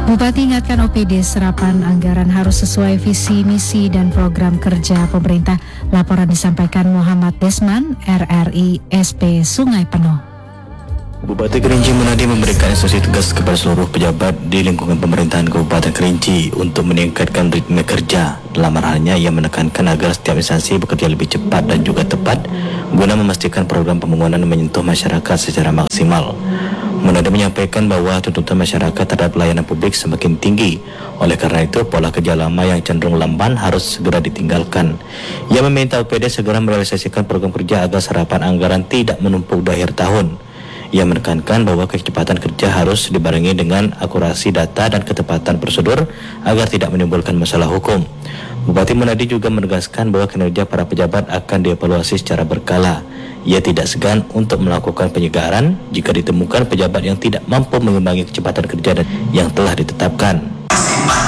Bupati ingatkan OPD serapan anggaran harus sesuai visi, misi, dan program kerja pemerintah. Laporan disampaikan Muhammad Desman, RRI SP Sungai Penuh. Bupati Kerinci Munadi memberikan instruksi tegas kepada seluruh pejabat di lingkungan pemerintahan Kabupaten Kerinci untuk meningkatkan ritme kerja. Dalam halnya, ia menekankan agar setiap instansi bekerja lebih cepat dan juga tepat guna memastikan program pembangunan menyentuh masyarakat secara maksimal. Munadi menyampaikan bahwa tuntutan masyarakat terhadap pelayanan publik semakin tinggi. Oleh karena itu, pola kerja lama yang cenderung lamban harus segera ditinggalkan. Ia meminta OPD segera merealisasikan program kerja agar serapan anggaran tidak menumpuk di akhir tahun. Ia menekankan bahwa kecepatan kerja harus dibarengi dengan akurasi data dan ketepatan prosedur agar tidak menimbulkan masalah hukum. Bupati Munadi juga menegaskan bahwa kinerja para pejabat akan dievaluasi secara berkala. Ia tidak segan untuk melakukan penyegaran jika ditemukan pejabat yang tidak mampu mengimbangi kecepatan kerja yang telah ditetapkan.